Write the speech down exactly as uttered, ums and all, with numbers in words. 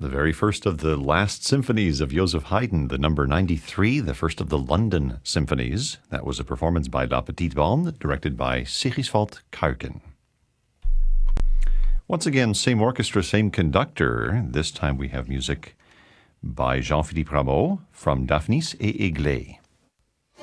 The very first of the last symphonies of Joseph Haydn, the number ninety-three, the first of the London symphonies. That was a performance by La Petite Bande, directed by Sigiswald Kuiken. Once again, same orchestra, same conductor. This time we have music by Jean-Philippe Rameau from Daphnis et Aiglé.